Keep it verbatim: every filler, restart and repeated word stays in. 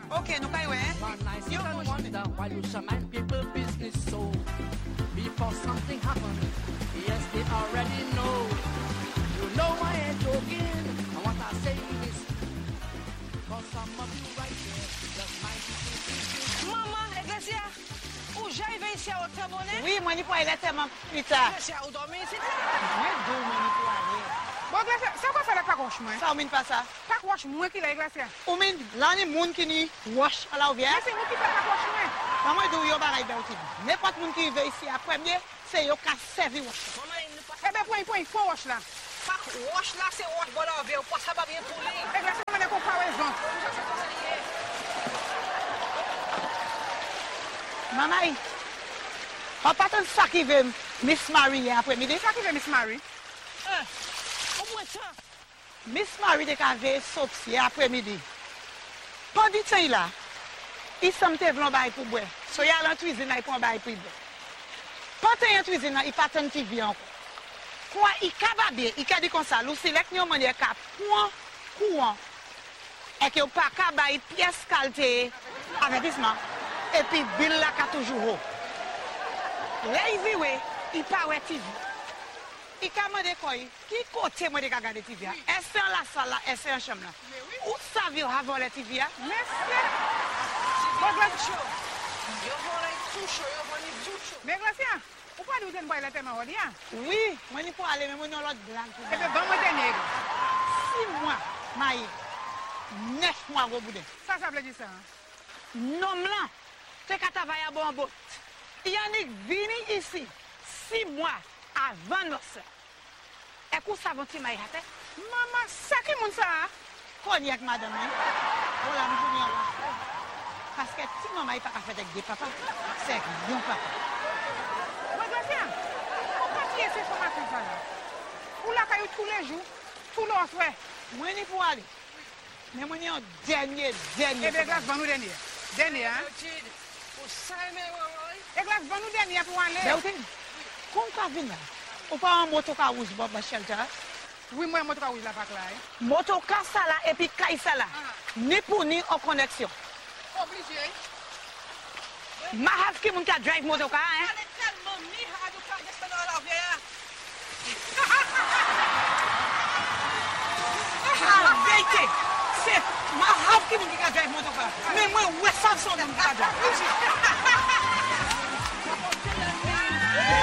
Ok, nou kay wè. One night sit and wonder why you should mind people business so. Before something happen, yes, they already know. You know I ain't joking, and what I say is, cause some of you right there just mind people business. Maman, Iglesia, ou j'arrive ici à votre bonnet? Oui, mwen ni pou alè teman pita. Iglesia, ou dormi ici? Mwen dou mwen ni pou alè. Bon, Iglesia, sa kwa fè la pak wash mwen? Sa ou min pa sa? Pak wash mwen ki la, Iglesia. Ou min, lan ni moun ki ni wash ala ou vye? Mwen se mwen ki fè pak wash mwen. Maman dou yo baray bel ti. N'importe moun ki ve ici a premier, c'est yo ka servi wash. Maman, il ne passe Eh ben, point, point, fò wash la. pas wash là, c'est wash bon là, on passe pas bien pour lui. Iglesia, mwen e kon pa wezon. Maman, on paten sa ki ve Miss Marie apre midi. Sa ki ve Miss Marie? Au moins ça. Miss Marie de ka ve sopsi apre midi. Pandi ten la, i samte vlon bay pou bwe. So ya lan cuisine la, i pon bay pou bwe. Paten yon cuisine la, i paten ti vi anko. Kwa i kababe, i ka di konsa, lousi lek nyo manye ka pouan, kouan. Eke ou pa kabay piyes kalte, avetisman, epi bil la ka toujou ho. Le i viwe, i pa we ti vi. I ka mande koy, ki kote mwen de ka gade ti vi ya? Ese an la sala, ese an cham la. Ou sa vi yo avon le ti vi ya? Mese. Bon, Iglesia, yo vole tout chaud, yo vole tout chaud. Mais Iglesia, ou pa di ou ten boy la teman wadi ya? Oui, mwen ni pou ale, men mwen yon lot blanc pou Eh ba. ben, ban mwen tenye. Si mwa, maye, nef mwa go bude. Sa sa ble di sa. Nom lan, te katavaya bon bot. Yannick vini ici, si mois avant nos. E kou savonti may hate? Maman, sa ki moun sa? Konyak madame. Voilà, mwen jouni an wak. Parce que ti maman y pa ka fèt ek de papa, c'est yon papa. Mwen Iglesia, ou pa ki ese son matin sa la? Ou la kayou tous les jours, tout l'os we. Mwen ni pou ale. Men mwen yon denye, denye. Eh ben, Iglesia, ban nou denye. Denye, hein? Pour ça, mais ouais, Iglesia, ban nou denye pou an Ben le. ou ten, kon ka vin la, ou pa an moto ka ouz bob ba shelter? Oui, mwen moto ka ouj la pak la, eh? Moto ka sa la, epi kay sa la. Ni pou ni en connexion. Obligé. Ma have ki moun ka drive moto ka, hein? elle est tellement mis à nous faire des dans la vie. Ah, vérité, c'est ma have ki moun ki ka drive moto ka. Mais moi, ouè sa son moun ki ka drive.